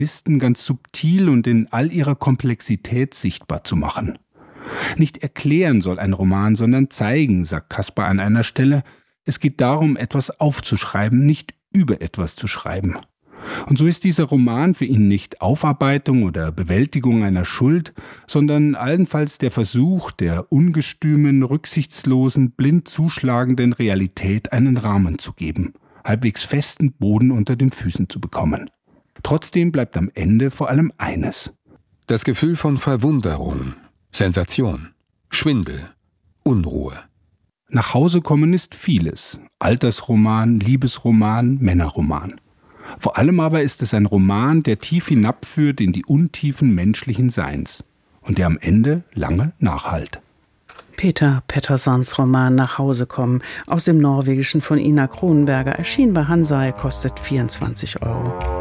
Protagonisten ganz subtil und in all ihrer Komplexität sichtbar zu machen. Nicht erklären soll ein Roman, sondern zeigen, sagt Caspar an einer Stelle. Es geht darum, etwas aufzuschreiben, nicht über etwas zu schreiben. Und so ist dieser Roman für ihn nicht Aufarbeitung oder Bewältigung einer Schuld, sondern allenfalls der Versuch, der ungestümen, rücksichtslosen, blind zuschlagenden Realität einen Rahmen zu geben, halbwegs festen Boden unter den Füßen zu bekommen. Trotzdem bleibt am Ende vor allem eines: Das Gefühl von Verwunderung, Sensation, Schwindel, Unruhe. Nach Hause kommen ist vieles: Altersroman, Liebesroman, Männerroman. Vor allem aber ist es ein Roman, der tief hinabführt in die Untiefen menschlichen Seins und der am Ende lange nachhallt. Peter Petterssons Roman Nach Hause kommen aus dem Norwegischen von Ina Kronenberger erschien bei Hansae, kostet 24 €.